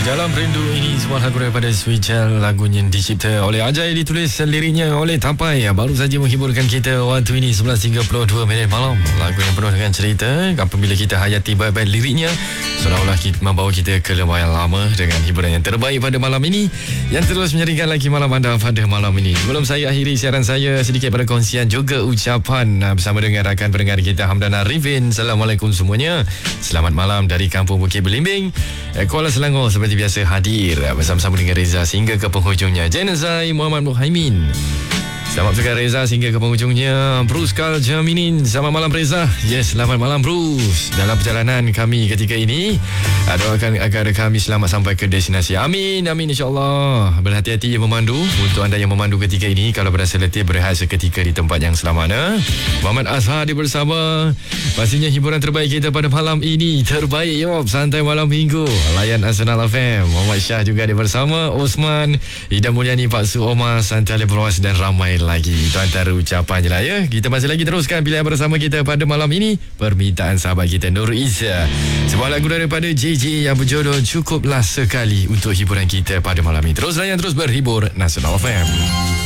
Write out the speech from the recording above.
Dalam Rindu ini sebuah lagu daripada Sweet Child, lagunya dicipta oleh Ajay, ditulis liriknya oleh Tapai. Baru saja menghiburkan kita waktu ini 11.32 minit malam. Lagu yang penuh dengan cerita. Apabila kita hayati baik-baik liriknya, seolah-olah kita membawa kita ke lembah yang lama dengan hiburan yang terbaik pada malam ini, yang terus menyaringkan lagi malam anda pada malam ini. Sebelum saya akhiri siaran saya, sedikit perkongsian juga ucapan bersama dengan rakan pendengar kita Hamdan Arifin. Assalamualaikum semuanya. Selamat malam dari Kampung Bukit Belimbing, Kuala Selangor. Seperti biasa hadir bersama-sama dengan Reza sehingga ke penghujungnya. Jenazai Muhammad Muhaimin. Selamat bersegar Reza sehingga ke penghujungnya. Bruce Carl Jaminin. Selamat malam Reza. Yes, selamat malam Bruce. Dalam perjalanan kami ketika ini, doakan agar kami selamat sampai ke destinasi. Amin, amin insyaAllah. Berhati-hati yang memandu. Untuk anda yang memandu ketika ini, kalau berasa letih, berehat seketika di tempat yang selamat. Muhammad Azhar di bersama. Pastinya hiburan terbaik kita pada malam ini. Terbaik Yop, santai malam minggu. Layan Arsenal FM. Muhammad Syah juga di bersama. Osman, Ida Mulyani, Pak Su Omar, Santai Leproas dan ramai lagi. Itu antara ucapan je lah ya. Kita masih lagi teruskan pilihan bersama kita pada malam ini. Permintaan sahabat kita Nur Izzah. Sebuah lagu daripada JJ yang berjodoh Cukuplah Sekali untuk hiburan kita pada malam ini. Terus layan, terus berhibur Nasional FM.